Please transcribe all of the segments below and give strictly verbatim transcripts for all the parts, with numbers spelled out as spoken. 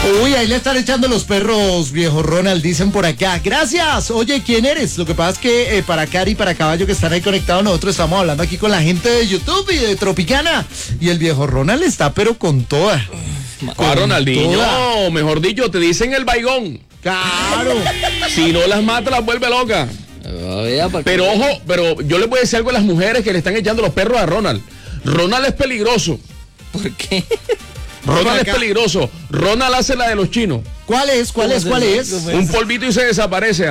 Uy, ahí le están echando los perros, viejo Ronald, dicen por acá. Gracias. Oye, ¿quién eres? Lo que pasa es que eh, para Cari y para Caballo que están ahí conectados, nosotros estamos hablando aquí con la gente de YouTube y de Tropicana. Y el viejo Ronald está pero con toda. Ah, Ronaldinho, toda. Mejor dicho, te dicen el baigón. Claro. Si no las mata, las vuelve loca. Pero ojo, pero yo le voy a decir algo a las mujeres que le están echando los perros a Ronald. Ronald es peligroso. ¿Por qué? Ronald es peligroso. Ronald hace la de los chinos. ¿Cuál es? ¿Cuál es? ¿Cuál es? Un polvito y se desaparece.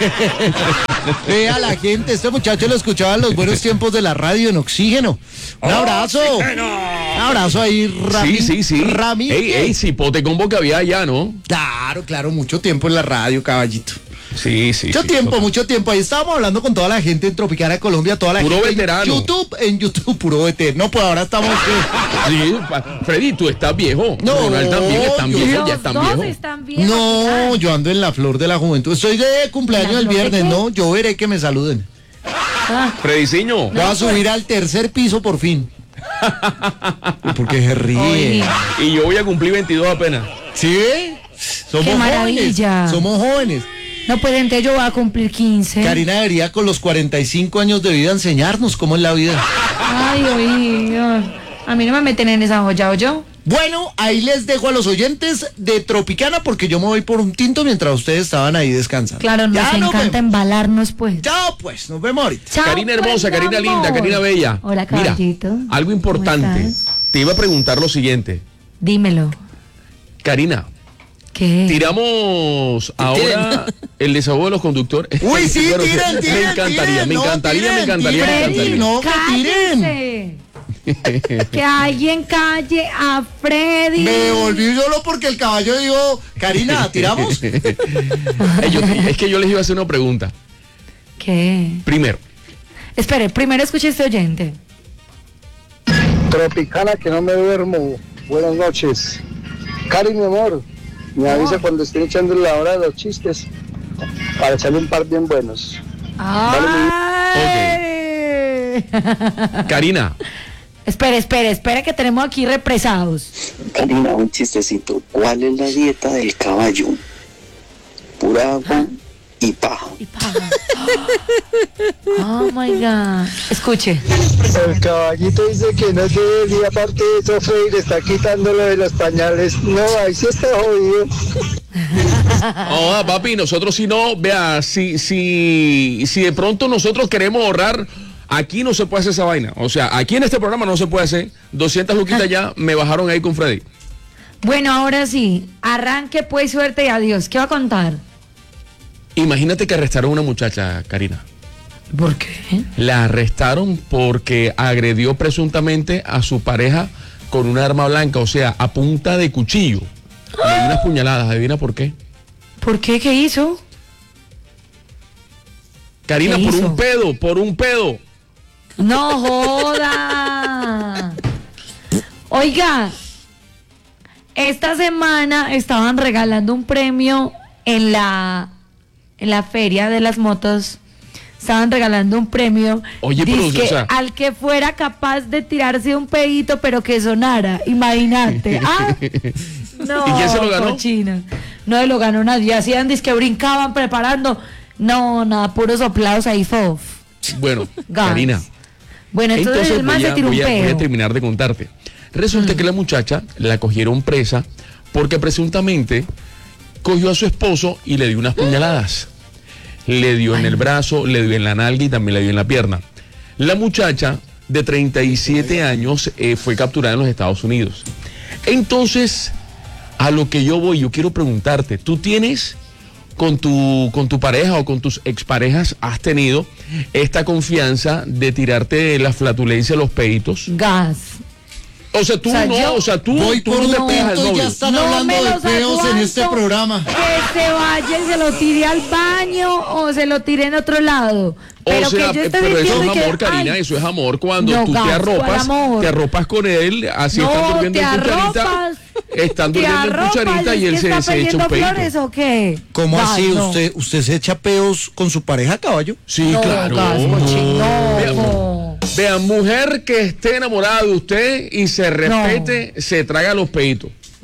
Vea la gente, este muchacho lo escuchaba en los buenos tiempos de la radio en Oxígeno. Un abrazo. Oh, un abrazo ahí, Rami. Sí, sí, sí. Rami. Ey, ey, cipote combo que había allá, ¿no? Claro, claro, mucho tiempo en la radio, caballito. Sí, sí. Mucho sí, tiempo, total. mucho tiempo. Ahí estábamos hablando con toda la gente en Tropicana Colombia, toda la puro gente veterano. en YouTube, en YouTube, puro veterano. No, pues ahora estamos. Sí, Freddy, tú estás viejo. No, Ronald también están yo- viejos, Los ya están dos viejos. están viejos. No, yo ando en la flor de la juventud. Estoy de cumpleaños ¿La el flor de viernes, qué? no. Yo veré que me saluden. Frediciño. Voy a subir al tercer piso por fin. Porque se ríe. Oye. Y yo voy a cumplir veintidós apenas. ¿Sí? Somos ¡Qué maravilla! jóvenes. Somos jóvenes. No, pues entonces yo voy a cumplir quince. Karina debería con los cuarenta y cinco años de vida enseñarnos cómo es la vida. Ay, oye, a mí no me meten en esa joya, ¿o yo? Bueno, ahí les dejo a los oyentes de Tropicana porque yo me voy por un tinto mientras ustedes estaban ahí descansando. Claro, nos Ya nos encanta vemos. embalarnos, pues. Chao, pues, nos vemos ahorita. Chao, Karina hermosa, pues, Karina amor. linda, Karina bella. Hola, Mira, caballito. algo ¿Cómo importante. estás? Te iba a preguntar lo siguiente. Dímelo. Karina, ¿Qué? tiramos ahora el desahogo de los conductores. Uy, sí, Bueno, tiren, me tiren, encantaría, tiren, me no, encantaría, tiren, me encantaría, me tiren. encantaría. No, que tiren. ¡Cállese! Que alguien calle a Freddy. Me volví solo porque el caballo dijo, Karina, ¿tiramos? Ay, yo- es que yo les iba a hacer una pregunta. ¿Qué? Primero, Espere, primero escuche este oyente. Tropicana, que no me duermo. Buenas noches. Cari, mi amor, me avisa cuando estén echando la hora de los chistes para echarle un par bien buenos. Ay. Karina, Espere, espere, espere que tenemos aquí represados. Karina, un chistecito. ¿Cuál es la dieta del caballo? Pura agua y paja. Y paga. Oh my God. Escuche. El caballito dice que no quiere y aparte de eso Freddy le está quitando lo de los pañales. No, ahí sí está jodido. oh, papi, nosotros si no, vea, si, si, si de pronto nosotros queremos ahorrar, aquí no se puede hacer esa vaina. O sea, aquí en este programa no se puede hacer. doscientas luquitas ya me bajaron ahí con Freddy. Bueno, ahora sí. Arranque pues, suerte y adiós. ¿Qué va a contar? Imagínate que arrestaron a una muchacha, Karina. ¿Por qué? La arrestaron porque agredió presuntamente a su pareja con una arma blanca, o sea, a punta de cuchillo. Le dio unas puñaladas, ¿adivina por qué? ¿Por qué? ¿Qué hizo? Karina, ¿Qué por hizo? un pedo, por un pedo. No joda. Oiga, esta semana estaban regalando un premio en la en la feria de las motos. Estaban regalando un premio. Oye, pero, dizque o sea- al que fuera capaz de tirarse un pedito, pero que sonara. Imagínate. Ah, no, ¿Y quién se lo ganó? cochina. No se lo ganó nadie. Hacían disque brincaban preparando. No, nada, puros soplados ahí, fof. Bueno, Gas. Karina. Bueno, entonces, Entonces el man voy se a, tiró un voy a- voy a pedo. terminar de contarte. Resulta que la muchacha la cogieron presa porque presuntamente cogió a su esposo y le dio unas puñaladas. Le dio en el brazo, le dio en la nalga y también le dio en la pierna. La muchacha de treinta y siete años eh, fue capturada en los Estados Unidos. Entonces, a lo que yo voy, yo quiero preguntarte, ¿tú tienes con tu, con tu pareja o con tus exparejas, has tenido esta confianza de tirarte la flatulencia, los peitos? Gas. O sea, tú O sea, no, yo o sea, tú, Voy tú por no un te pegas al tinto y ya novio. están No hablando me de los peos en este aguanto. programa. Que se vaya y se lo tire al baño o se lo tire en otro lado. Pero O sea, que yo esté pero eso diciendo es que, amor, Karina, ay, eso es amor cuando no, tú gas, te ¿cuál arropas, amor? te arropas con él, así no, están durmiendo te en cucharita, arropas, están te durmiendo en arropas, cucharita es y que él se, está se echa un perdiendo peito. flores o qué? ¿Cómo Gas, así? no. ¿Usted usted se echa peos con su pareja, caballo? Sí, No, claro. gas, cochino, no. Vean, vean, mujer que esté enamorada de usted y se respete, se traga los peitos.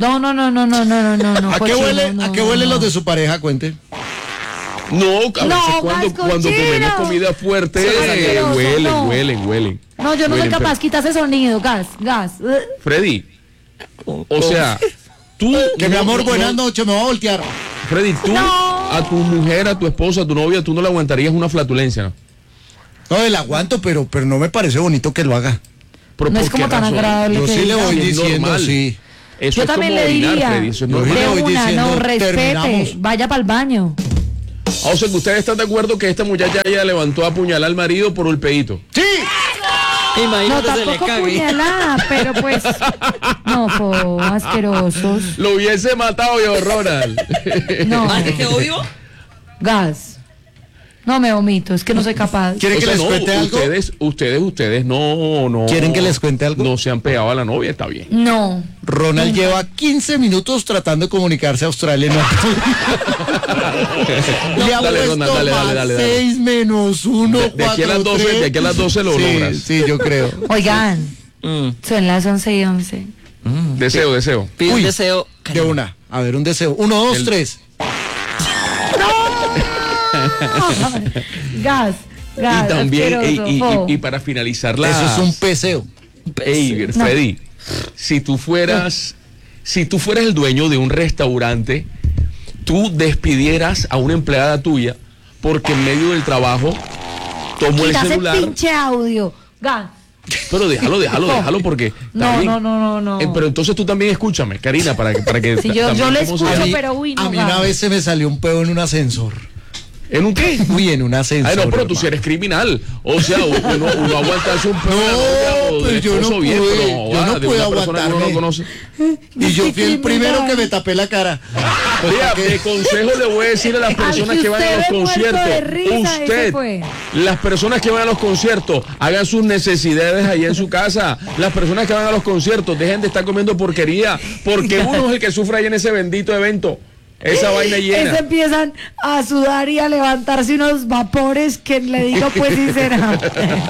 No, no, no, no, no, no, no, no. ¿A qué cochino, huele, no, ¿a qué huelen no. los de su pareja? Cuente. No, a veces No, cuando, gas cuando cochino. comemos comida fuerte, Sí, eh, asqueroso, huelen, no. huelen, huelen. No, yo no soy Huelen, capaz, pero- quita ese sonido, gas, gas. Freddy, o sea, tú... Que mi no- amor, no- buenas no- noches, me voy a voltear. Freddy, tú No. a tu mujer, a tu esposa, a tu novia, tú no le aguantarías una flatulencia, ¿no? No, el aguanto, pero, pero no me parece bonito que lo haga. ¿Pero No por es como qué tan razón? agradable Yo que sí le diga. voy Sí, es diciendo, normal. sí. Eso Yo es también como le orinar, diría, Freddy, eso es Yo normal. sí le de voy una, diciendo, no, respete, terminamos. vaya para el baño. Ah, o sea que ustedes están de acuerdo que esta muchacha ya levantó a apuñalar al marido por el pedito. ¡Sí! No, Imagínate se le tampoco cague. puñalada, pero pues, no, po, asquerosos. Lo hubiese matado yo, Ronald. No, ¿Antes quedó vivo? gas. No me vomito, es que no soy capaz. ¿Quieren O que sea, les no, cuente algo? ustedes, ustedes, ustedes no, no. ¿Quieren que les cuente algo? No se han pegado a la novia, está bien. No. Ronald lleva quince minutos tratando de comunicarse a Australia. y No. Le ha Dale, puesto Ronald, dale, más dale, dale, dale. seis menos uno, De- de aquí a las cuatro, doce, tres. de aquí a las doce lo sí, logras. Sí, yo creo. Oigan, Mm, son las once y once. Deseo, deseo. pide Uy, un deseo. De una. A ver, un deseo. Uno, dos, El- tres. Gas, gas. Y también, ey, asqueroso, y, po. y- y para finalizar la. Eso es un peseo. Ey, No. Freddy, si tú fueras, si tú fueras el dueño de un restaurante, tú despidieras a una empleada tuya porque en medio del trabajo tomó el Quitas celular. el pinche audio. Gas. Pero déjalo, déjalo, déjalo porque. está No, bien. no, no, no, no. Eh, pero entonces tú también escúchame, Karina, para que, para que Sí, yo- también yo le cómo se escucho, llama. A mí, pero uy, no, a mí gas. una vez se me salió un pedo en un ascensor. ¿En un qué? Uy, en un ascensor. Ay, no, pero tú hermano. sí eres criminal. O sea, uno, uno aguantarse un pedo de la No, novia o pero del yo no esposo bien, pude, pero yo ah, no de pude una persona que uno no aguantarme. conoce. Y yo fui el primero que me tapé la cara. Mira, de consejo le voy a decir a las Al personas que que van a usted los ve muerto conciertos. de risa, ese Usted, fue. las personas que van a los conciertos, hagan sus necesidades allá en su casa. Las personas que van a los conciertos, dejen de estar comiendo porquería, porque uno es el que sufre ahí en ese bendito evento. Esa vaina llena. Ese empiezan a sudar y a levantarse unos vapores que le digo pues sinceramente.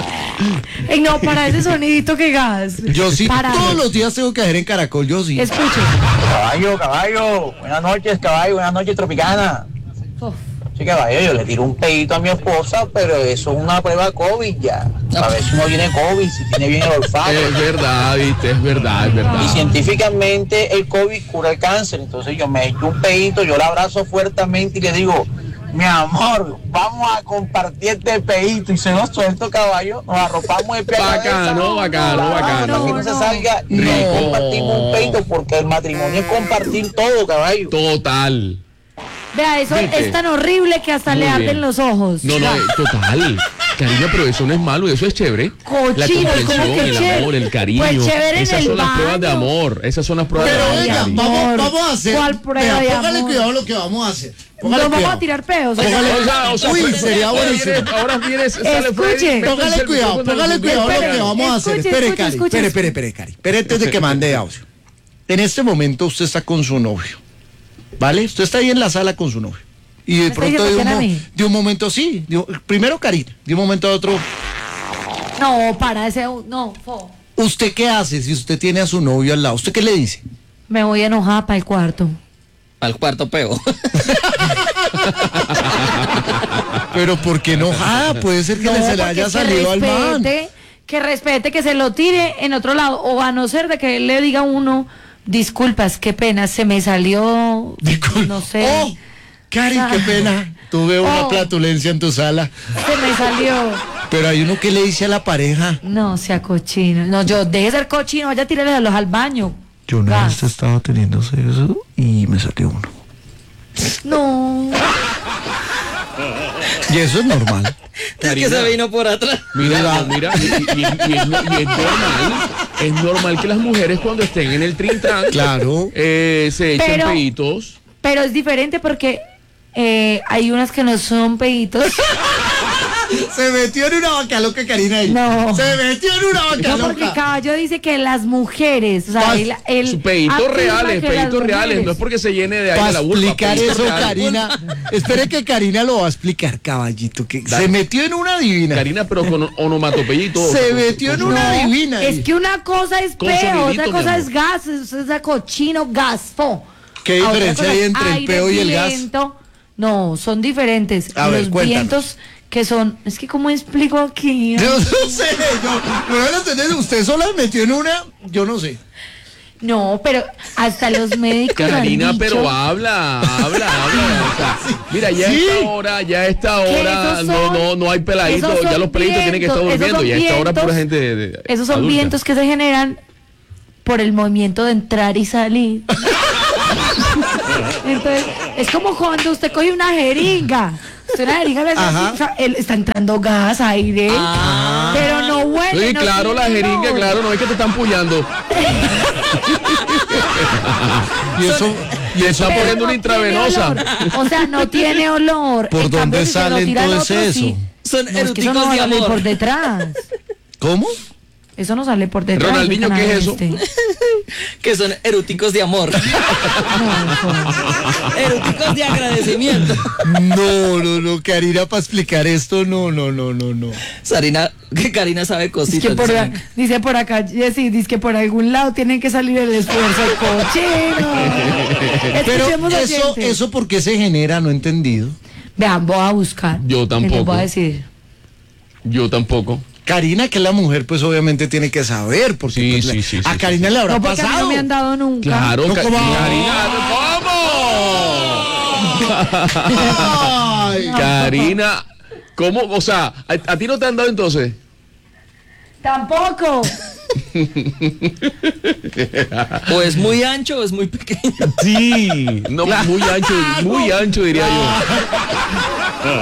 Ey, no, para ese sonidito que gas. Yo sí, Para. todos los días tengo que hacer en Caracol, yo sí. Escuche. Caballo, caballo, buenas noches, caballo, buenas noches, Tropicana. Uf. Sí, caballo, yo le tiro un pedito a mi esposa, pero eso es una prueba COVID ya. A ver si uno tiene COVID, si tiene bien el olfato. Es verdad, viste, es verdad, es Y verdad. científicamente el COVID cura el cáncer, entonces yo me echo un pedito, yo la abrazo fuertemente y le digo, mi amor, vamos a compartir este pedito y se lo suelto, caballo, nos arropamos de pie a cabeza. Bacano, bacano, La abrazo bacano. para que no se No, salga y no. nos compartimos un pedito porque el matrimonio es compartir todo, caballo. Total. Vea, eso ¿Viste? es tan horrible que hasta Muy le bien. arden los ojos. No, no, Ya. eh, total. Cariño, pero eso no es malo, eso es chévere. Cochino, La ¿cómo comprensión, que el chévere? amor, el cariño. Pues chévere en Esas el son las pruebas de baño. amor. Esas son las pruebas Pero de venga, amor. vamos, amor. vamos a hacer. ¿Cuál prueba Vea, de póngale amor? cuidado a lo que vamos a hacer. Nos Póngale vamos cuidado. a tirar pedos. Póngale- O sea, o sea, Uy, Freddy, sería ahora buenísimo. vienes- Ahora vienes, sale Escuche. Freddy, métese Póngale el cuidado, micrófono en póngale el cuidado lo micrófono. que vamos a hacer. Escuche, Espere, escuche, Cari, escuche. espere, espere, espere, Cari. Espere antes de que mande audio. En este momento usted está con su novio, ¿vale? Usted está ahí en la sala con su novio. Y de ¿Me está pronto de diciendo un, que era mo- a mí? de un momento sí, de un- primero Karina, de un momento a otro, No, para ese. No, fo. ¿usted qué hace si usted tiene a su novio al lado? ¿Usted qué le dice? Me voy enojada para el cuarto. Al cuarto pego. Pero ¿por qué enojada? Puede ser que No, le se le porque haya que salido al man. respete, que respete, que se lo tire en otro lado. O a no ser de que él le diga a uno, disculpas, qué pena, se me salió. Disculpa. No sé. Oh, Cari, qué pena. Tuve una Oh. flatulencia en tu sala. Se me salió. Pero hay uno que le dice a la pareja. No, sea cochino. No, yo, deje de ser cochino, vaya a tirarle los al baño. Yo una Gas. vez estaba teniendo sexo y me salió uno. No. Y eso es normal. Es que Karina. se vino por atrás. Mira, no, mira, y, y- y- y es, y es normal, es normal que las mujeres cuando estén en el trintán, Claro. eh, se echen Pero- peitos. Pero es diferente porque eh, hay unas que no son peditos. Se metió en una vaca loca, Karina. Ahí. No. Se metió en una vaca No, porque loca. Caballo dice que las mujeres, o sea, Pas- él, él Sus peditos afirma reales, que las peditos reales. mujeres- No es porque se llene de aire Para la vulva. explicar peditos eso, reales. Karina. Espere que Karina lo va a explicar, caballito. Que Dale. se metió en una divina. Karina, pero con onomatopeya y todo. Se Con- metió en con- una No, divina. es que una cosa es Con peo, sonidito, otra mi cosa amor. es gas, es, es cochino, gasfo. ¿Qué A otra diferencia cosa hay es entre el aire, peo y el gas? viento. No, son diferentes. A ver, Los cuéntanos. vientos que son, es que cómo explico aquí. Yo no sé, yo no lo entendí. Usted sola se metió en una, yo no sé. No, pero hasta los médicos han Karina, dicho pero habla, habla, habla. O sea, mira, ya a Sí. esta hora, ya a esta Que hora, esos no, son- no, no hay peladitos, esos son ya los pelitos tienen que estar vientos, esos durmiendo, son ya a esta hora vientos, pura gente de, de- Esos son adulta. vientos que se generan por el movimiento de entrar y salir. Entonces, es como cuando usted coge una jeringa. Usted una jeringa le hace Ajá. así, o sea, él está entrando gas, aire, pero no huele. Sí, no claro, la tiene jeringa, olor. claro, no es que te están pullando. Y eso, y Le eso están Pero poniendo una no tiene intravenosa. olor. O sea, no tiene olor. ¿Por En dónde cambio, si se lo sale tira al entonces otro, eso? sí. Son No, es que eso eruticos no de sale amor. por detrás. ¿Cómo? Eso no sale por detrás. Ronaldinho, el ¿qué es eso? canal Que son eruticos de amor. este. No, eso- Eruticos de agradecimiento. No, no, no, Karina, para explicar esto, no, no, no, no, no. Sarina, que Karina sabe Es cositas. que por, dice. dice por acá, Jessy, dice que por algún lado tienen que salir el esfuerzo cochino. Pero Escuchemos eso, oyentes. eso ¿por qué se genera? No he entendido. Vean, voy a buscar. Yo Y les tampoco. voy a decir. Yo tampoco. Karina, que es la mujer, pues obviamente tiene que saber, porque Sí, pues, sí, la- sí, a sí, Karina sí. le habrá No, porque a mí pasado. no me han dado nunca. Claro, No, Ka- ¿cómo? Karina, ¿cómo? Ay, Karina, ¿cómo? O sea, ¿a, a ti no te han dado entonces? Tampoco. O es muy ancho o es muy pequeño. Sí, no, muy ancho, muy ancho diría yo.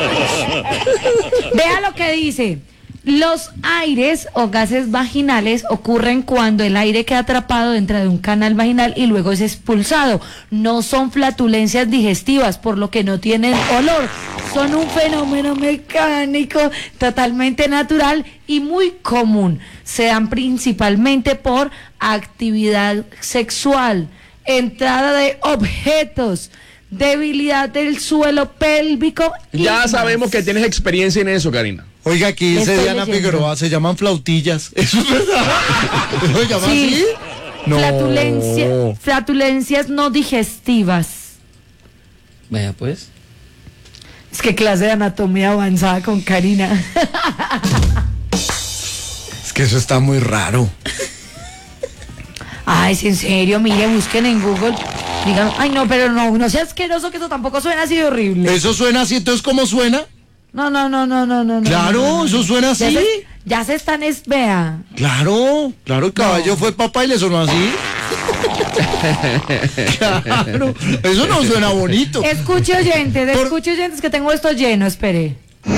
Vea lo que dice. Los aires o gases vaginales ocurren cuando el aire queda atrapado dentro de un canal vaginal y luego es expulsado. No son flatulencias digestivas, por lo que no tienen olor. Son un fenómeno mecánico totalmente natural y muy común. Se dan principalmente por actividad sexual, entrada de objetos, debilidad del suelo pélvico. y Ya más. sabemos que tienes experiencia en eso, Karina. Oiga, aquí dice Estoy Diana leyendo. Figueroa, se llaman flautillas. ¿Eso es verdad? ¿Eso se llama Sí. así? No. Flatulencia- flatulencias no digestivas. Vea pues. Es que clase de anatomía avanzada con Karina. Es que eso está muy raro. Ay, es en serio, mire, busquen en Google. Digan, ay no, pero no, no sea asqueroso que eso tampoco suena así de horrible. ¿Eso suena así? Entonces, ¿cómo suena? No, no, no, no, no, no. Claro, no, no, no. eso suena Ya así. se, ya se están, es, vea. Claro, claro, el caballo fue papá y le sonó así. Claro, eso no suena bonito. Escuche oyentes, Por- escuche oyentes que tengo esto lleno, espere.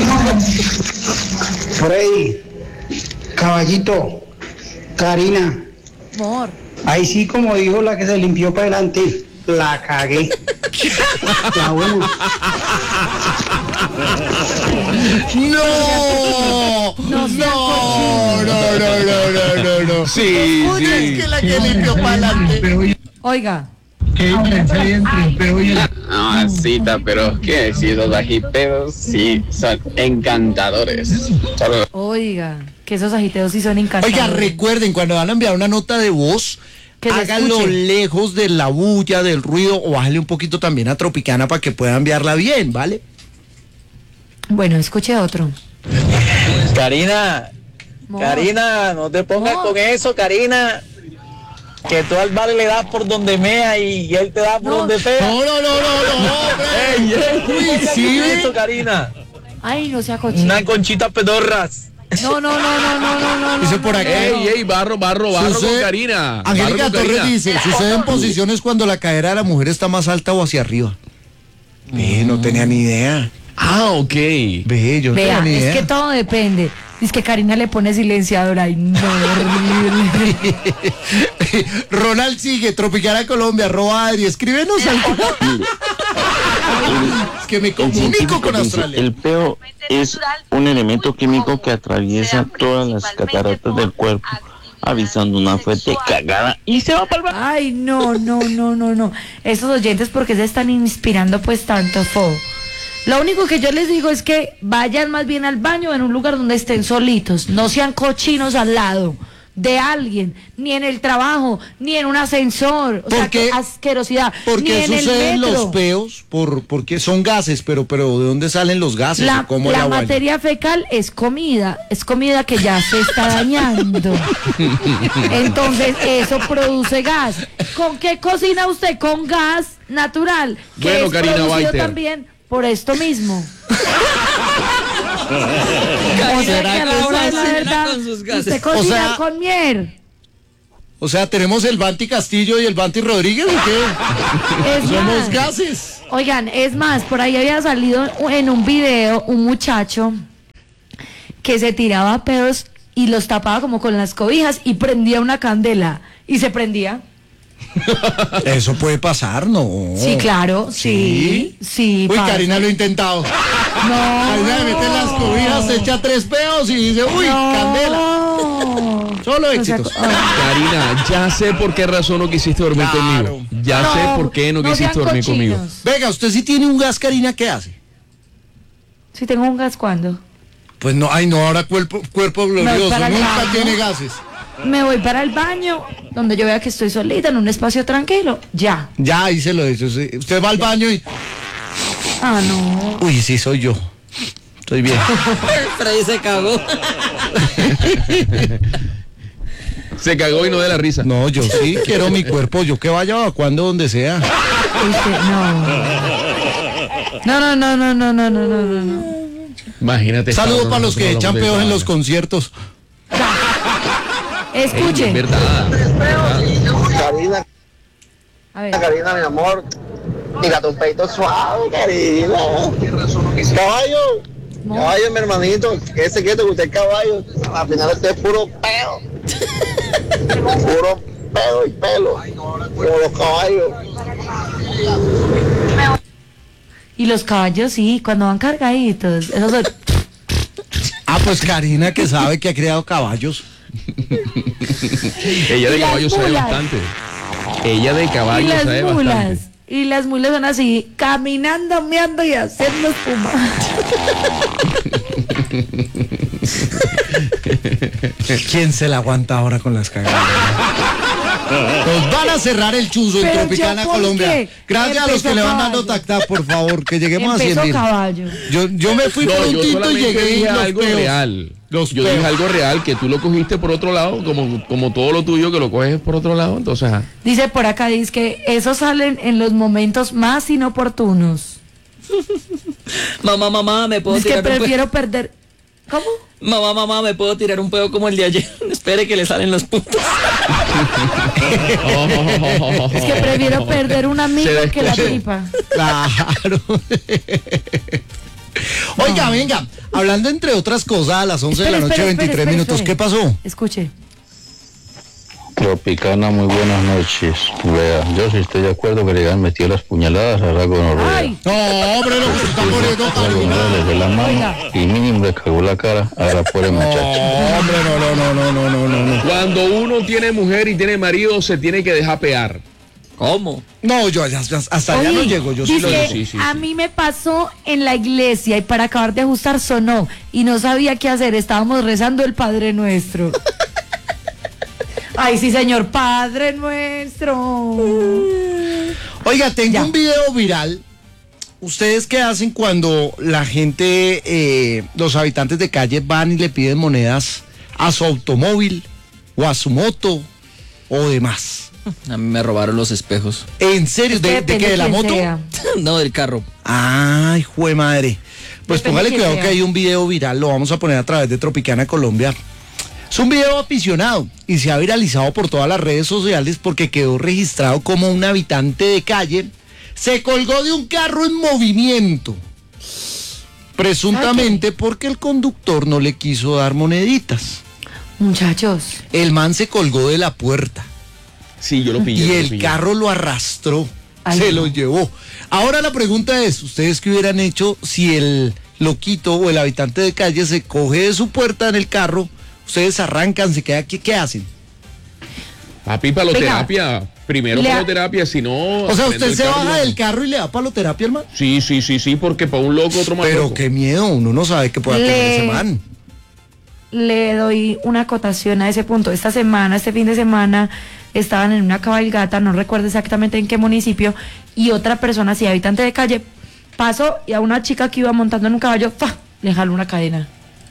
Freddy, Caballito, Karina, Amor. ahí sí como dijo la que se limpió para adelante, la cagué. Ya bueno, No, No no, sea no, no, no, no, no, no. Sí, Oye, sí. es que la que limpió para adelante. Oiga. ¿qué diferencia hay entre un peo y el... Mamacita, pero ¿qué? Si esos ajipedos sí son encantadores. Solo Oiga, que esos agiteos sí son encantadores. Oiga, recuerden, cuando van a enviar una nota de voz, Que se háganlo escuche. lejos de la bulla, del ruido, o bájale un poquito también a Tropicana para que pueda enviarla bien, ¿vale? Bueno, escuche otro. Karina, Amor. Karina, no te pongas Amor. con eso, Karina. Que tú al vale le das por donde mea y, y él te da por No. donde fea. No, no, no, no, no, Ey, ey, Uy, ¿qué sí, es ve. eso, Karina? Ay, no sea cochino. Una conchita pedorras. No, no, no, no, no, no, no. Dice no, por no, acá. no. Ey, ey, barro, barro, barro Sucede- con Karina. Angélica Barro con Torres Karina. dice, sucede en posiciones cuando la cadera de la mujer está más alta o hacia arriba. Ve, no tenía ni idea. Ah, ok. Ve, yo no Vea, tenía ni es idea. que todo depende. Es que Karina le pone silenciador ahí. No, horrible. Ronald sigue, Tropicana Colombia, arroba Adri, escríbenos al... Es que me El comunico científico con dice, Australia. el peo es un elemento químico que atraviesa todas las cataratas del cuerpo, avisando una fuerte cagada y se va para el baño. Ay, no, no, no, no, no. Esos oyentes, ¿por qué se están inspirando pues tanto, Fo? Lo único que yo les digo es que vayan más bien al baño en un lugar donde estén solitos, no sean cochinos al lado de alguien, ni en el trabajo, ni en un ascensor. O sea, Porque- qué asquerosidad. ¿Por ni qué en el suceden metro. los peos? Por, porque son gases, pero, pero ¿de dónde salen los gases? La, ¿O cómo la el agua? materia fecal es comida, es comida que ya se está dañando. Entonces eso produce gas. ¿Con qué cocina usted? Con gas natural, que Bueno, es Karina producido Baiter. también por esto mismo. Karina, O sea que a la ¿qué hora de la cocina verdad, con sus gases? usted cocina O sea- con miel. O sea, ¿tenemos el Banti Castillo y el Banti Rodríguez o qué? Es Somos más, gases. Oigan, es más, por ahí había salido en un video un muchacho que se tiraba pedos y los tapaba como con las cobijas y prendía una candela. ¿Y se prendía? Eso puede pasar, ¿no? Sí, claro, sí, sí. Uy, pasa. Karina lo ha intentado. No. Karina le mete las cobijas, se echa tres peos y dice, uy, No. candela. Solo O sea, éxitos. ah. Karina, ya sé por qué razón no quisiste dormir Claro. conmigo. Ya No, sé por qué no, no quisiste sean dormir conmigo. cochinos. Venga, usted sí tiene un gas, Karina, ¿qué hace? Si tengo un gas, ¿cuándo? Pues no, ay, no, ahora cuerpo, cuerpo glorioso, para el nunca baño. tiene gases. Me voy para el baño, donde yo vea que estoy solita, en un espacio tranquilo. Ya. Ya, ahí se lo dice. Usted usted va al baño y, Ah, no. uy, sí, soy yo. Estoy bien. Freddy se cagó. Se cagó y no de la risa. No, yo sí quiero mi cuerpo, yo que vaya evacuando donde sea. Este, no. No, no, no, no, no, no, no, no, no, no. Imagínate. Saludos cabrón, para los que nosotros echan hablamos de peos en esa los vaina. conciertos. Ey, es Escuche. verdad. Karina, A ver. Karina, mi amor. Tírate un peito suave, Karina. Caballo. No. Caballo, mi hermanito. Que ese quieto que usted es caballo. Al final usted es puro peo. Puro pelo y pelo. Como los caballos. Y los caballos, sí, cuando van cargaditos. Esos son- Ah, pues Karina que sabe que ha criado caballos. Ella Y de las caballo sabe mulas. bastante. Ella de Y caballo las sabe mulas. bastante. Y las mulas son así, caminando, meando y haciendo espuma. ¿Quién se la aguanta ahora con las cagadas? Nos van a cerrar el chuzo en Pero Tropicana, yo, ¿por Colombia. qué? Gracias a los Empezó que le van dando caballo. tacta, por favor, que lleguemos a cien Empezó mil. caballo. Yo, yo me fui No, por un yo tinto y solamente llegué y dije los algo peos. real. Los yo peos. dije algo real, que tú lo cogiste por otro lado, como, como todo lo tuyo que lo coges por otro lado, entonces, ajá. Dice por acá, dice que esos salen en los momentos más inoportunos. Mamá, mamá, me puedo Es que tirar un pedo. prefiero perder. ¿Cómo? Mamá, mamá, me puedo tirar un pedo como el de ayer. Espere que le salen los puntos. Es que prefiero perder un amigo Se que la descochó. tripa. Claro. Oiga, venga, hablando entre otras cosas a las once de la Espere, noche, espere, veintitrés espere, minutos, espere. ¿qué pasó? Escuche. Tropicana, muy buenas noches. Vea, yo sí estoy de acuerdo que le hayan metido las puñaladas a Rago Norrea. Ay, No, hombre, lo que se está poniendo Rago Karina. Norrea le dio la mano Oiga. y mínimo le cagó la cara a la pobre No, muchacha. hombre, no, no, no, no, no, no, no, no. Cuando uno tiene mujer y tiene marido, se tiene que dejar pear. ¿Cómo? No, yo ya- ya- hasta allá no oye, llego, yo sí dice lo que sí, sí, a sí. mí me pasó en la iglesia y para acabar de ajustar sonó y no sabía qué hacer, estábamos rezando el Padre Nuestro. Ay, sí, señor, Padre Nuestro. Oiga, tengo Ya. un video viral. ¿Ustedes qué hacen cuando la gente, eh, los habitantes de calle van y le piden monedas a su automóvil o a su moto o demás? A mí me robaron los espejos. ¿En serio? Es que ¿De, de depende qué? ¿De la quién moto? sea. No, del carro. Ay, jue madre. Pues Depende póngale quién cuidado sea. que hay un video viral, lo vamos a poner a través de Tropicana Colombia. Es un video aficionado y se ha viralizado por todas las redes sociales porque quedó registrado como un habitante de calle se colgó de un carro en movimiento. Presuntamente porque el conductor no le quiso dar moneditas. Muchachos, El man se colgó de la puerta Sí, yo lo pillé. y yo lo el pillé. carro lo arrastró. Ay, se no. lo llevó. Ahora la pregunta es, ¿ustedes qué hubieran hecho si el loquito o el habitante de calle se coge de su puerta en el carro, ustedes arrancan, se queda aquí, ¿qué hacen? Papi, paloterapia. Primero Le- paloterapia, si no... O sea, prendo usted el se carro baja y- del carro y le da paloterapia al man. Sí, sí, sí, sí, porque para un loco otro más Pero loco. qué miedo, uno no sabe qué puede Le- tener ese man. Le doy una acotación a ese punto. Esta semana, este fin de semana, estaban en una cabalgata, no recuerdo exactamente en qué municipio, y otra persona, sí, habitante de calle, pasó y a una chica que iba montando en un caballo, ¡fa!, le jaló una cadena.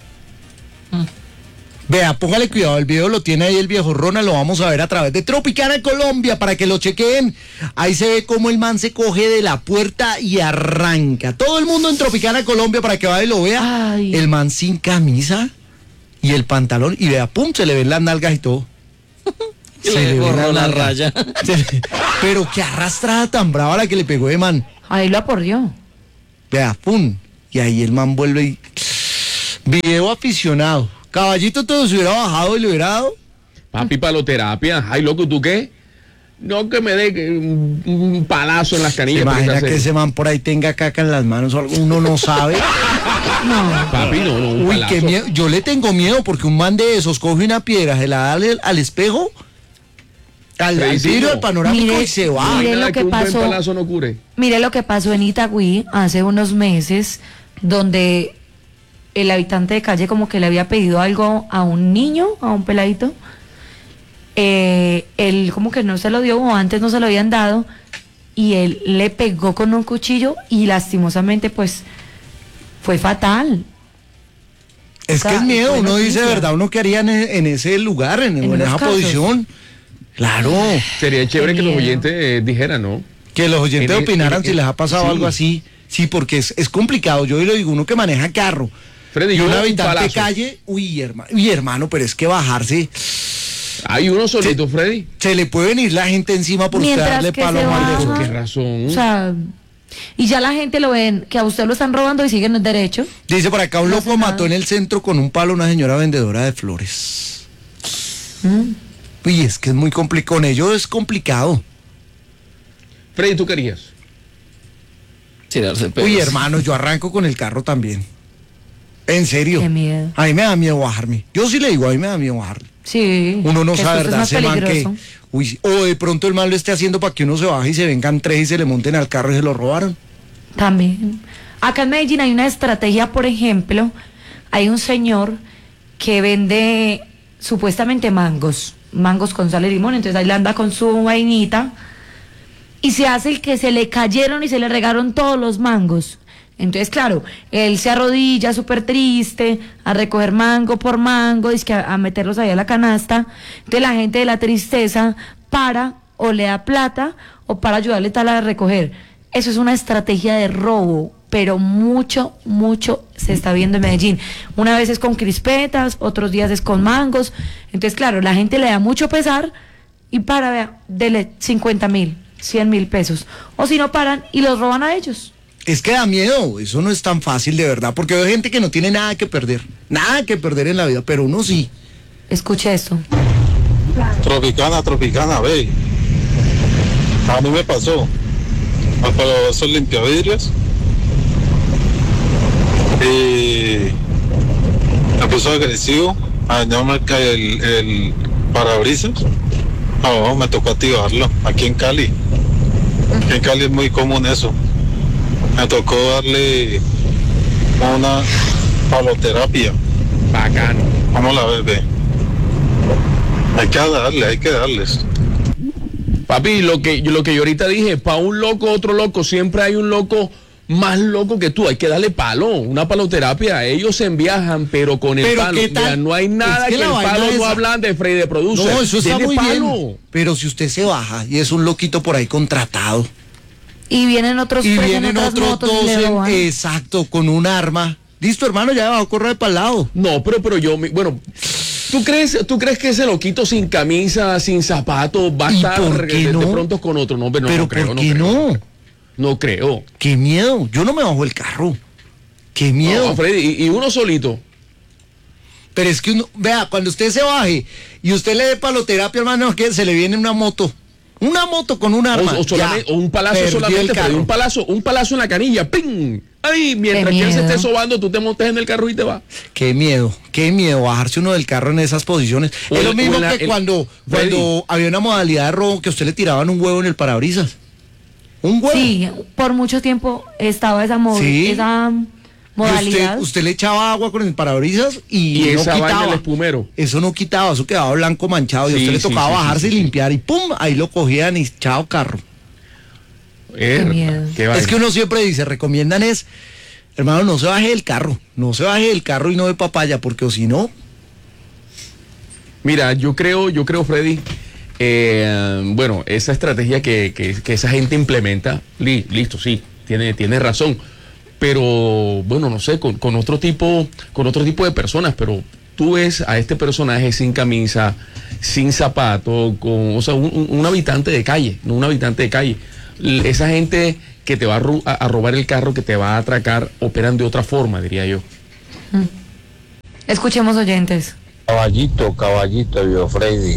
Vea, póngale cuidado, el video lo tiene ahí el viejo Ronald, lo vamos a ver a través de Tropicana Colombia para que lo chequeen. Ahí se ve cómo el man se coge de la puerta y arranca. Todo el mundo en Tropicana Colombia para que vaya y lo vea. Ay. El man sin camisa y el pantalón y vea, pum, se le ven las nalgas y todo. Se le ven borró las la nalgas. raya. Se le- Pero qué arrastrada tan brava la que le pegó de man. Ahí lo aporrió. Vea, pum. Y ahí el man vuelve y... Video aficionado. Caballito todo se hubiera bajado y le hubiera dado. Papi, paloterapia. Ay, loco, ¿tú qué? No que me dé que un, un palazo en las ¿Se canillas. imagina porque que hace- ese man por ahí tenga caca en las manos o algo? Uno no sabe. Papi, no, no, un Uy, palazo. qué miedo. Yo le tengo miedo porque un man de esos coge una piedra, se la da al, al espejo, al, al Feísimo. vidrio del panorámico Mire, y se va. mire Nada lo que un buen pasó. palazo no cure. Mire lo que pasó en Itagüí hace unos meses, donde el habitante de calle como que le había pedido algo a un niño, a un peladito. Eh, él como que no se lo dio o antes no se lo habían dado y él le pegó con un cuchillo y lastimosamente pues fue fatal. Es O sea, que es miedo, fue uno dice, noticia. de verdad, uno que haría en, en ese lugar, en, En en los esa casos. posición. Claro. Sería chévere que los miedo. oyentes eh, dijeran, ¿no? Que los oyentes En- opinaran en- si en- les ha pasado sí. algo así. Sí, porque es, es complicado. Yo lo digo, uno que maneja carro Freddy, y yo un un habitante de palazo. calle, uy, hermano, uy, hermano, pero es que bajarse, Hay uno solito, Freddy. se le puede venir la gente encima por usted Mientras darle que palo se a mal de baja. esos. ¿Por qué razón? O sea, y ya la gente lo ven que a usted lo están robando y siguen el derecho. Dice por acá, un No loco hace nada. mató en el centro con un palo a una señora vendedora de flores. Mm. Uy, es que es muy complicado. Con ello es complicado. Freddy, ¿tú querías? Tirarse pedos. Uy, hermano, yo arranco con el carro también. En serio. Qué miedo. A mí me da miedo bajarme. Yo sí le digo, a mí me da miedo bajarme. Sí. Uno no que sabe, esto es ¿verdad? más Ese man que... peligroso. Uy, sí. O de pronto el man lo esté haciendo para que uno se baje y se vengan tres y se le monten al carro y se lo robaron. También. Acá en Medellín hay una estrategia, por ejemplo, hay un señor que vende supuestamente mangos, mangos con sal y limón, entonces ahí le anda con su vainita y se hace el que se le cayeron y se le regaron todos los mangos. Entonces, claro, él se arrodilla súper triste a recoger mango por mango, y a, a meterlos ahí a la canasta. Entonces la gente de la tristeza para o le da plata o para ayudarle tal a recoger. Eso es una estrategia de robo, pero mucho, mucho se está viendo en Medellín. Una vez es con crispetas, otros días es con mangos. Entonces, claro, la gente le da mucho pesar y para, vea, dele cincuenta mil, cien mil pesos. O si no paran y los roban a ellos. Es que da miedo, eso no es tan fácil de verdad, porque hay gente que no tiene nada que perder, nada que perder en la vida, pero uno sí. Escuche esto. Tropicana, Tropicana, ve. A mí me pasó. Ah, pero esos limpiavidrios. Y me puso agresivo a dañarme el, ca- el, el parabrisas. No, me tocó activarlo aquí en Cali. Aquí en Cali es muy común eso. Me tocó darle una paloterapia. Bacano. ¿Cómo la ves, ve? Hay que darle, hay que darles. Papi, lo que, lo que yo ahorita dije, para un loco, otro loco, siempre hay un loco más loco que tú, hay que darle palo, una paloterapia, ellos se enviajan, pero con el Pero palo, ¿qué tal? mira, no hay nada Es que que, la el vaina palo no esa- hablan de Freddy de Producer. No, eso está Dele muy palo. bien, pero si usted se baja y es un loquito por ahí contratado, Y vienen otros y tres en vienen otras otros motos y dos, le en- roban. exacto, con un arma, listo hermano, ya va a correr para el lado. No, pero, pero yo, mi- bueno, ¿tú crees, ¿tú crees que ese loquito sin camisa, sin zapatos, va a ¿Y estar por qué de, de no? pronto con otro? No, pero no, pero no creo, ¿por no qué creo. no? No creo. Qué miedo, yo no me bajo el carro, qué miedo. No, Freddy, y, y uno solito. Pero es que uno, vea, cuando usted se baje y usted le dé paloterapia, hermano, es que se le viene una moto Una moto con un arma. O, o, solamente, ya, o un palazo solamente, Freddy, un palazo, un palazo en la canilla, ¡ping! Ahí, mientras quien se esté sobando, tú te montes en el carro y te vas. Qué miedo, qué miedo bajarse uno del carro en esas posiciones. O es el, lo mismo la, que el, cuando, cuando había una modalidad de robo que a usted le tiraban un huevo en el parabrisas. Un huevo. Sí, por mucho tiempo estaba esa, mod ¿Sí? esa modalidad. Usted, usted le echaba agua con el parabrisas y, y no esa quitaba. El espumero. Eso no quitaba, eso quedaba blanco manchado. Y a sí, usted le tocaba sí, sí, bajarse sí, sí. y limpiar y ¡pum! Ahí lo cogían y chao carro. Qué miedo. Qué es que uno siempre dice, recomiendan es, hermano, no se baje del carro, no se baje del carro y no de papaya, porque o si no. Mira, yo creo, yo creo, Freddy, eh, bueno, esa estrategia que, que, que esa gente implementa, li, listo, sí, tiene, tiene razón, pero bueno, no sé, con, con otro tipo, con otro tipo de personas, pero tú ves a este personaje sin camisa, sin zapato, con, o sea, un, un habitante de calle, no un habitante de calle. Esa gente que te va a, ro a robar el carro, que te va a atracar, operan de otra forma, diría yo. Mm. Escuchemos oyentes. Caballito, caballito, yo Freddy,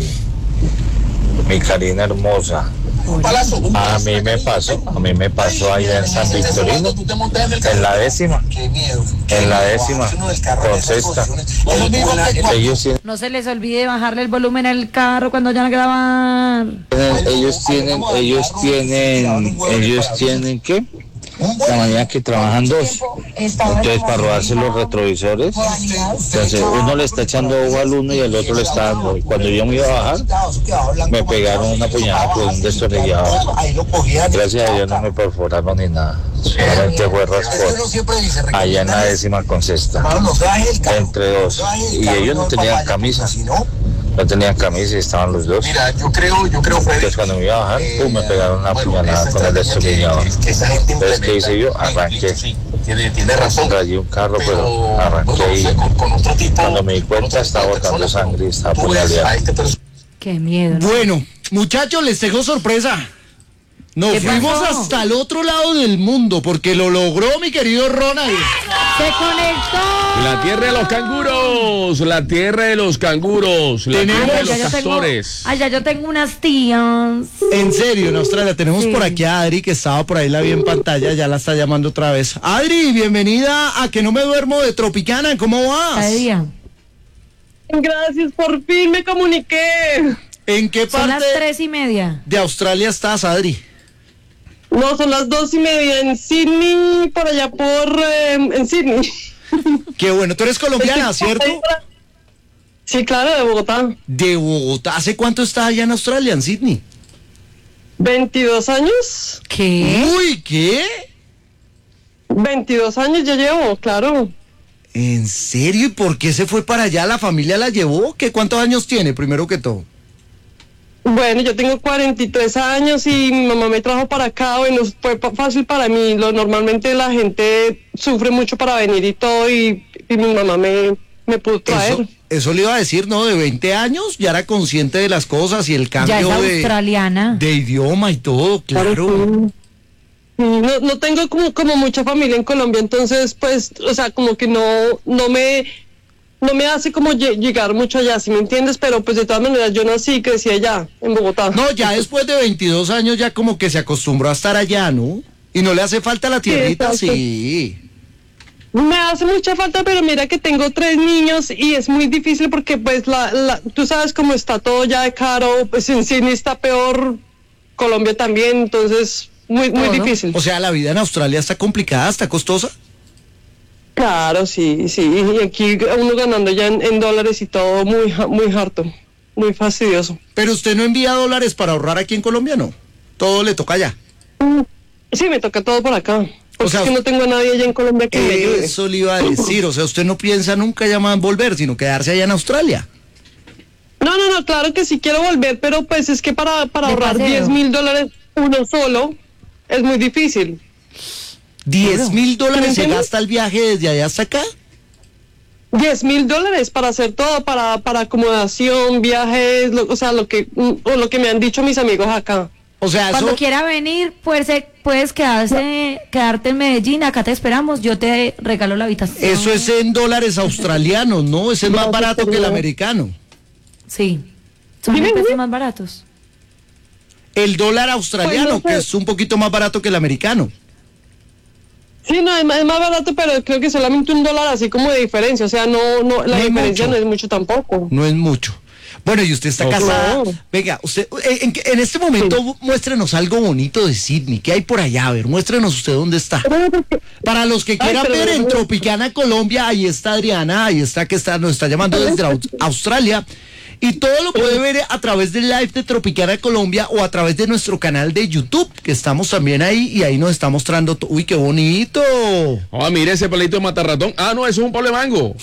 mi Karina hermosa. A mí me pasó, a mí me pasó allá en San Victorino, en la décima, en la décima, con sexta. Ellos no se les olvide bajarle el volumen al carro cuando vayan a grabar. Ellos tienen, ellos tienen, ellos tienen ¿qué? La manera que trabajan dos, entonces para robarse los retrovisores, entonces uno le está echando agua al uno y el otro le está dando, y cuando yo me iba a bajar me pegaron una puñalada con un destornillador, gracias a Dios no me perforaron ni nada, solamente fue raspón, allá en la décima con sexta, entre dos, y ellos no tenían camisa. No tenían camisa y estaban los dos. Mira, yo creo, yo creo, Freddy. Entonces cuando me iba a bajar, eh, pum, me pegaron una bueno, puñalada con el destornillador. Entonces, ¿qué hice yo? Arranqué. Sí, tiene, tiene razón. Rayé un carro, pero, pero arranqué y no sé, con, con otro tipo, cuando me di cuenta estaba botando sangre y estaba puñaleado. Qué miedo. ¿No? Bueno, muchachos, les tengo sorpresa. Nos fuimos pasó? hasta el otro lado del mundo porque lo logró mi querido Ronald. ¡Se conectó! La tierra de los canguros, la tierra de los canguros, la tenemos, tierra de los castores. Allá yo tengo unas tías. En serio, en Australia tenemos sí. por aquí a Adri, que estaba por ahí, la vi en pantalla, ya la está llamando otra vez. Adri, bienvenida a Que No Me Duermo de Tropicana, ¿cómo vas? Adri. Gracias, por fin me comuniqué. ¿En qué parte Son las tres y media de Australia estás, Adri? No, son las dos y media en Sydney, por allá por, eh, en Sydney. Qué bueno, tú eres colombiana, ¿cierto? Sí, claro, de Bogotá. De Bogotá, ¿hace cuánto estás allá en Australia, en Sydney? veintidós años. ¿Qué? Uy, ¿qué? veintidós años ya llevo, claro. ¿En serio? ¿Y por qué se fue para allá? ¿La familia la llevó? ¿Qué? ¿Cuántos años tiene, primero que todo? Bueno, yo tengo cuarenta y tres años y mi mamá me trajo para acá. Bueno, fue fácil para mí. Lo, normalmente la gente sufre mucho para venir y todo, y, y mi mamá me, me pudo traer. Eso, eso le iba a decir, ¿no? De veinte años ya era consciente de las cosas y el cambio ya es de, australiana. de idioma y todo, claro. No, no tengo como, como mucha familia en Colombia, entonces pues, o sea, como que no, no me... No me hace como llegar mucho allá, ¿sí me entiendes? Pero pues de todas maneras yo nací y crecí allá, en Bogotá. No, ya después de veintidós años ya como que se acostumbró a estar allá, ¿no? Y no le hace falta la tierrita, sí. sí. Me hace mucha falta, pero mira que tengo tres niños y es muy difícil porque pues la, la tú sabes cómo está todo ya de caro, pues en Sydney está peor, Colombia también, entonces muy, muy no, difícil. No. O sea, la vida en Australia está complicada, está costosa. Claro, sí, sí, y aquí uno ganando ya en, en dólares y todo muy, muy harto, muy fastidioso. Pero usted no envía dólares para ahorrar aquí en Colombia, ¿no? Todo le toca allá. Sí, me toca todo por acá. Porque o sea, es que no tengo a nadie allá en Colombia que me ayude. Eso le iba a decir, o sea, usted no piensa nunca ya más volver, sino quedarse allá en Australia. No, no, no, claro que sí quiero volver, pero pues es que para, para ahorrar diez mil dólares uno solo es muy difícil. ¿diez mil dólares se gasta el viaje desde allá hasta acá? diez mil dólares para hacer todo, para, para acomodación, viajes, lo, o sea, lo que, o lo que me han dicho mis amigos acá. O sea, cuando eso... quiera venir, pues puedes quedarse, quedarte en Medellín, acá te esperamos, yo te regalo la habitación. Eso es en dólares australianos, ¿no? Ese es más barato que el americano. Sí, son mil pesos más baratos. El dólar australiano, Pues no sé. que es un poquito más barato que el americano. Sí, no, es más, es más barato, pero creo que solamente un dólar así como de diferencia. O sea, no, no, la No es diferencia mucho. no es mucho tampoco. No es mucho. Bueno, y usted está No. casada. Venga, usted, en, en este momento muéstrenos algo bonito de Sydney. ¿Qué hay por allá? A ver, muéstrenos usted dónde está. Para los que Ay, quieran pero- ver en Tropicana, Colombia, ahí está Adriana, ahí está que está, nos está llamando desde Aus- Australia. Y todo lo puede ver a través del live de Tropicana Colombia o a través de nuestro canal de YouTube, que estamos también ahí y ahí nos está mostrando. to- Uy, qué bonito. Oh, mire ese palito de matarratón. Ah, no, eso es un palo de mango.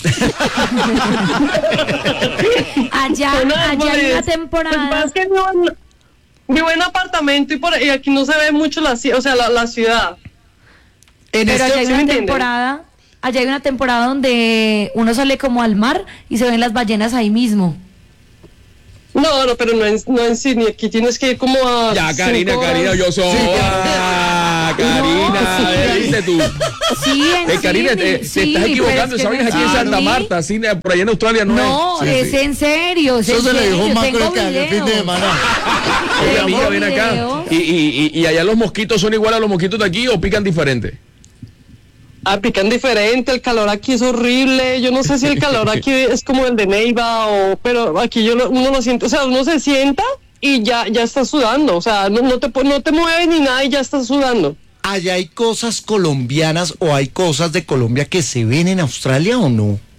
Allá, Son allá hay árboles. una Lo que pasa temporada. es que vivo en, vivo en apartamento y, por, y aquí no se ve mucho la, ci- o sea, la, la ciudad. En Pero este, allá hay ¿sí me una entienden? temporada, allá hay una temporada donde uno sale como al mar y se ven las ballenas ahí mismo. No, no, pero no en, no en Sydney. Aquí tienes que ir como a. Ya, Karina, cinco Karina, horas. yo soy. Ah, Karina, No, sí. ¿viste tú? Sí, en Eh, Karina, Sydney, te, te sí, estás pero equivocando. es que Esa vaina en es aquí en Santa Sydney- Marta, Sydney, por allá en Australia no, No, es. es en serio, es eso en se le serio. dijo Yo Marco tengo el que haga el fin de videos. semana. Oye, Tengo amiga, ven acá. videos. Y, y, y, y allá los mosquitos son iguales a los mosquitos de aquí o pican diferente. Ah, pican diferente, el calor aquí es horrible. Yo no sé si el calor aquí es como el de Neiva o, pero aquí yo lo- uno lo siente, o sea, uno se sienta y ya, ya está sudando, o sea, no, no te po- no te mueves ni nada y ya estás sudando. ¿Allá hay cosas colombianas o hay cosas de Colombia que se ven en Australia o no?